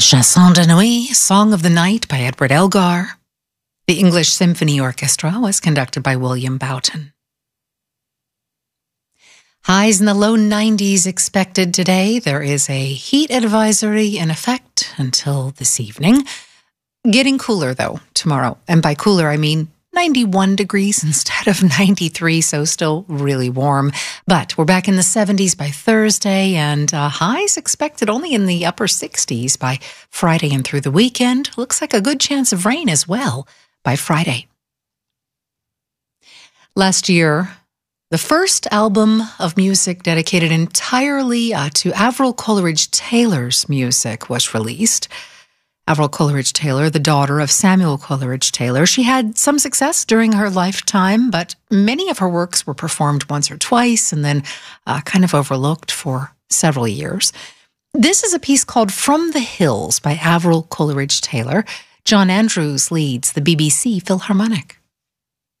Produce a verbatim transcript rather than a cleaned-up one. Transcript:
Chanson de Nuit, Song of the Night by Edward Elgar. The English Symphony Orchestra was conducted by William Boughton. Highs in the low nineties expected today. There is a heat advisory in effect until this evening. Getting cooler, though, tomorrow. And by cooler, I mean ninety-one degrees instead of ninety-three, so still really warm. But we're back in the seventies by Thursday, and uh, highs expected only in the upper sixties by Friday and through the weekend. Looks like a good chance of rain as well by Friday. Last year, the first album of music dedicated entirely uh, to Avril Coleridge Taylor's music was released. Avril Coleridge Taylor, the daughter of Samuel Coleridge Taylor. She had some success during her lifetime, but many of her works were performed once or twice and then uh, kind of overlooked for several years. This is a piece called From the Hills by Avril Coleridge Taylor. John Andrews leads the B B C Philharmonic.